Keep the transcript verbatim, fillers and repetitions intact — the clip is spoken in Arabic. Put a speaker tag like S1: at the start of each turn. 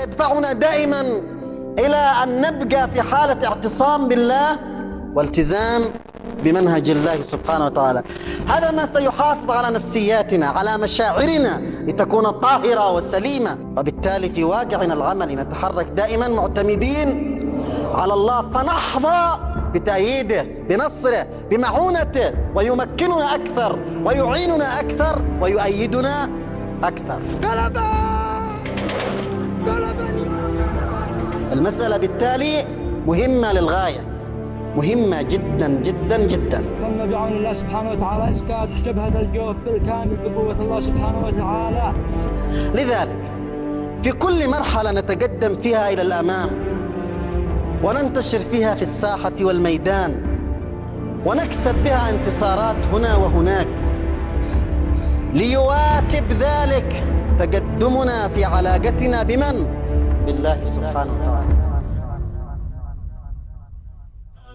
S1: سيدفعنا دائما إلى أن نبقى في حالة اعتصام بالله والتزام بمنهج الله سبحانه وتعالى. هذا ما سيحافظ على نفسياتنا، على مشاعرنا لتكون طاهرة وسليمة. وبالتالي في واقعنا العملي نتحرك دائما معتمدين على الله، فنحظى بتأييده، بنصره، بمعونته، ويمكننا أكثر ويعيننا أكثر ويؤيدنا أكثر. المسألة بالتالي مهمة للغاية، مهمة جدا جدا جدا.
S2: ثم بعون الله سبحانه وتعالى إسكات شبهة الجوف بالكامل بقوة الله سبحانه وتعالى.
S1: لذلك في كل مرحلة نتقدم فيها إلى الأمام وننتشر فيها في الساحة والميدان ونكسب بها انتصارات هنا وهناك، ليواكب ذلك تقدمنا في علاقتنا بمن؟ بالله سبحانه وتعالى.